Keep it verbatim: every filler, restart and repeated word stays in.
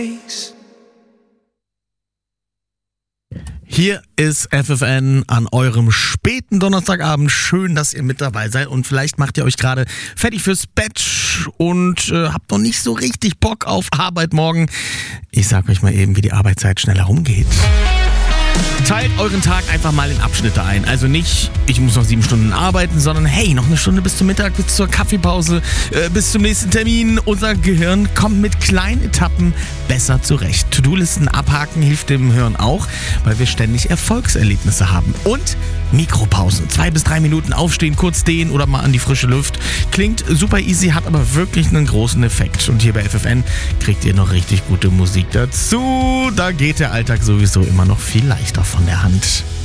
face. Hier ist F F N an eurem späten Donnerstagabend. Schön, dass ihr mit dabei seid und vielleicht macht ihr euch gerade fertig fürs Bett und äh, habt noch nicht so richtig Bock auf Arbeit morgen. Ich sag euch mal eben, wie die Arbeitszeit schnell herumgeht. Teilt euren Tag einfach mal in Abschnitte ein. Also nicht, ich muss noch sieben Stunden arbeiten, sondern hey, noch eine Stunde bis zum Mittag, bis zur Kaffeepause, äh, bis zum nächsten Termin. Unser Gehirn kommt mit kleinen Etappen besser zurecht. To-Do-Listen abhaken hilft dem Hirn auch, weil wir ständig Erfolgserlebnisse haben. Und Mikropausen. Zwei bis drei Minuten aufstehen, kurz dehnen oder mal an die frische Luft. Klingt super easy, hat aber wirklich einen großen Effekt. Und hier bei F F N kriegt ihr noch richtig gute Musik dazu. Da geht der Alltag sowieso immer noch viel leichter von der Hand.